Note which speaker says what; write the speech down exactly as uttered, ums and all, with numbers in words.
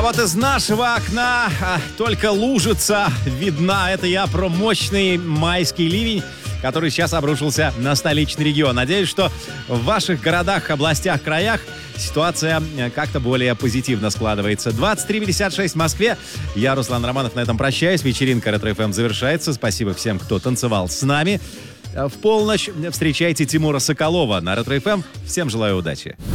Speaker 1: вот из нашего окна а, только лужица видна. Это я про мощный майский ливень, который сейчас обрушился на столичный регион. Надеюсь, что в ваших городах, областях, краях ситуация как-то более позитивно складывается. двадцать три пятьдесят шесть в Москве. Я, Руслан Романов, на этом прощаюсь. Вечеринка Ретро-эф эм завершается. Спасибо всем, кто танцевал с нами. В полночь встречайте Тимура Соколова на Ретро-эф эм. Всем желаю удачи.